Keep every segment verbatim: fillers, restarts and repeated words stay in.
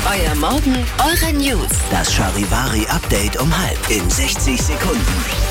Euer Morgen, eure News. Das Charivari-Update um halb in sechzig Sekunden.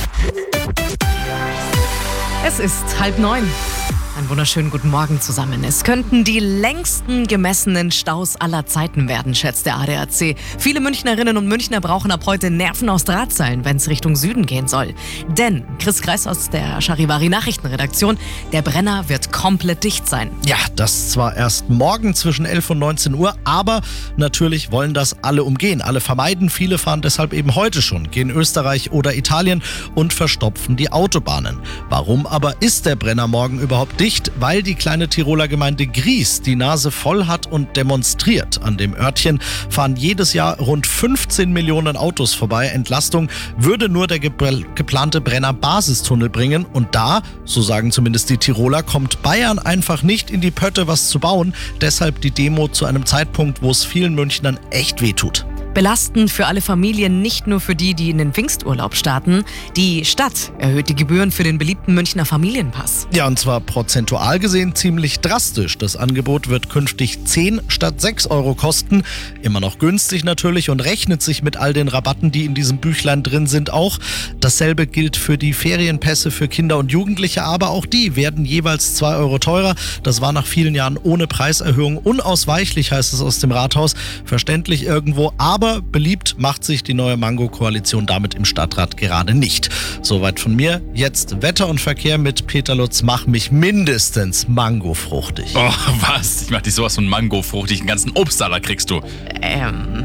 Es ist halb neun. Einen wunderschönen guten Morgen zusammen. Es könnten die längsten gemessenen Staus aller Zeiten werden, schätzt der A D A C. Viele Münchnerinnen und Münchner brauchen ab heute Nerven aus Drahtseilen, wenn es Richtung Süden gehen soll. Denn, Chris Kreis aus der Charivari-Nachrichtenredaktion, der Brenner wird komplett dicht sein. Ja, das zwar erst morgen zwischen elf und neunzehn Uhr, aber natürlich wollen das alle umgehen. Alle vermeiden, viele fahren deshalb eben heute schon, gehen Österreich oder Italien und verstopfen die Autobahnen. Warum aber ist der Brenner morgen überhaupt dicht? Weil die kleine Tiroler Gemeinde Gries die Nase voll hat und demonstriert. An dem Örtchen fahren jedes Jahr rund fünfzehn Millionen Autos vorbei. Entlastung würde nur der ge- geplante Brenner-Basistunnel bringen. Und da, so sagen zumindest die Tiroler, kommt Bayern einfach nicht in die Pötte, was zu bauen. Deshalb die Demo zu einem Zeitpunkt, wo es vielen Münchnern echt wehtut. Belastend für alle Familien, nicht nur für die, die in den Pfingsturlaub starten. Die Stadt erhöht die Gebühren für den beliebten Münchner Familienpass. Ja, und zwar prozentual gesehen ziemlich drastisch. Das Angebot wird künftig zehn statt sechs Euro kosten. Immer noch günstig natürlich und rechnet sich mit all den Rabatten, die in diesem Büchlein drin sind, auch. Dasselbe gilt für die Ferienpässe für Kinder und Jugendliche, aber auch die werden jeweils zwei Euro teurer. Das war nach vielen Jahren ohne Preiserhöhung unausweichlich, heißt es aus dem Rathaus. Verständlich irgendwo, aber Aber beliebt macht sich die neue Mango-Koalition damit im Stadtrat gerade nicht. Soweit von mir. Jetzt Wetter und Verkehr mit Peter Lutz. Mach mich mindestens mangofruchtig. Oh, was? Ich mach dich sowas von mangofruchtig. Einen ganzen Obstsalat kriegst du. Ähm...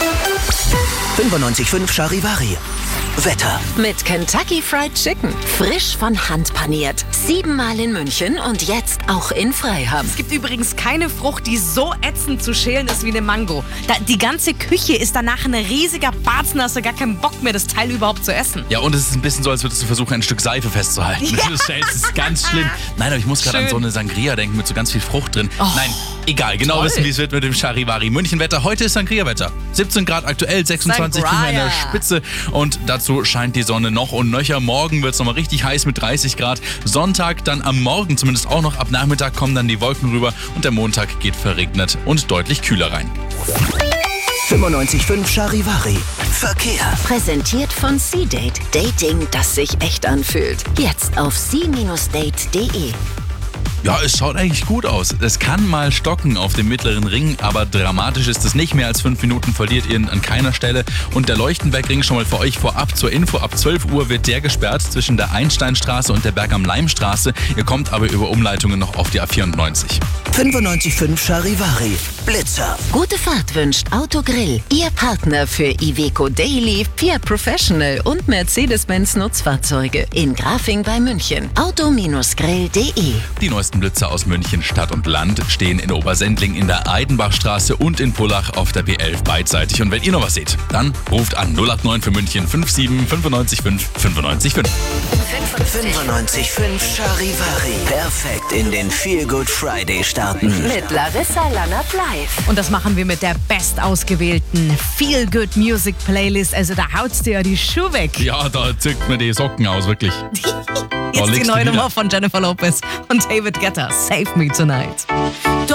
fünfundneunzig Komma fünf Charivari. Wetter. Mit Kentucky Fried Chicken. Frisch von Hand paniert. Siebenmal in München und jetzt auch in Freiham. Es gibt übrigens keine Frucht, die so ätzend zu schälen ist wie eine Mango. Da, die ganze Küche ist danach ein riesiger Batzen, hast du gar keinen Bock mehr, das Teil überhaupt zu essen. Ja, und es ist ein bisschen so, als würdest du versuchen, ein Stück Seife festzuhalten. Ja. Das ist ganz schlimm. Nein, aber ich muss gerade an so eine Sangria denken mit so ganz viel Frucht drin. Oh, Nein, egal. Genau toll. wissen, wie es wird mit dem Charivari. Münchenwetter. Heute ist Sangria-Wetter. siebzehn Grad aktuell, sechsundzwanzig Grad an der Spitze. Und dazu scheint die Sonne noch und nöcher. Morgen wird es nochmal richtig heiß mit dreißig Grad. Sonntag dann am Morgen zumindest auch noch. Ab Nachmittag kommen dann die Wolken rüber und der Montag geht verregnet und deutlich kühler rein. fünfundneunzig Komma fünf Charivari. Verkehr. Präsentiert von C-Date. Dating, das sich echt anfühlt. Jetzt auf c Bindestrich date punkt de. Ja, es schaut eigentlich gut aus. Es kann mal stocken auf dem mittleren Ring, aber dramatisch ist es nicht. Mehr als fünf Minuten verliert ihr an keiner Stelle. Und der Leuchtenbergring schon mal für euch vorab zur Info. Ab zwölf Uhr wird der gesperrt zwischen der Einsteinstraße und der Berg am Leimstraße. Ihr kommt aber über Umleitungen noch auf die A vierundneunzig. fünfundneunzig Komma fünf Charivari. Blitzer. Gute Fahrt wünscht Autogrill. Ihr Partner für Iveco Daily, Fiat Professional und Mercedes-Benz Nutzfahrzeuge. In Grafing bei München. auto grill punkt de. Die neuesten Blitzer aus München Stadt und Land stehen in Obersendling in der Eidenbachstraße und in Pullach auf der B elf beidseitig. Und wenn ihr noch was seht, dann ruft an null acht neun für München fünf sieben fünfundneunzig fünf fünfundneunzig fünf. fünfundneunzig Komma fünf Charivari. Perfekt in den Feel Good Friday starten. Mit Larissa Lannert live. Und das machen wir mit der bestausgewählten Feel Good Music Playlist. Also da haut's dir ja die Schuhe weg. Ja, da zückt mir die Socken aus, wirklich. Jetzt die legst du neue wieder. Nummer von Jennifer Lopez und David Guetta. Save Me Tonight.